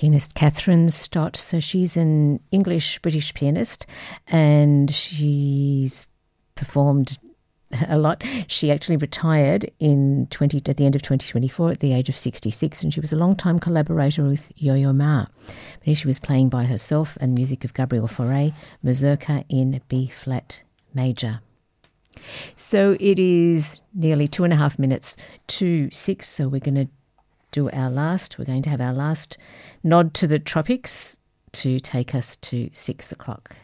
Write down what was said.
pianist Catherine Stott. So she's an English-British pianist, and she's performed a lot. She actually retired at the end of 2024 at the age of 66, and she was a long-time collaborator with Yo-Yo Ma. But here she was playing by herself and music of Gabriel Fauré, Mazurka in B-flat major. So it is nearly 2.5 minutes to 6, so we're going to have our last nod to the tropics to take us to 6 o'clock.